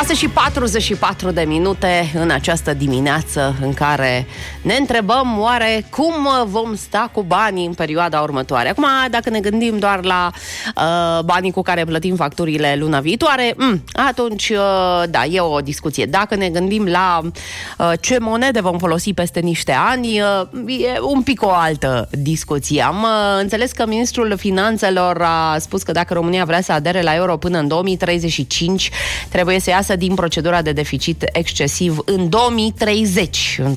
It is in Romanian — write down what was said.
6:44 de minute în această dimineață în care ne întrebăm oare cum vom sta cu banii în perioada următoare. Acum, dacă ne gândim doar la banii cu care plătim facturile luna viitoare, atunci, da, e o discuție. Dacă ne gândim la ce monede vom folosi peste niște ani, e un pic o altă discuție. Am înțeles că ministrul Finanțelor a spus că dacă România vrea să adere la euro până în 2035, trebuie să iasă din procedura de deficit excesiv în 2030.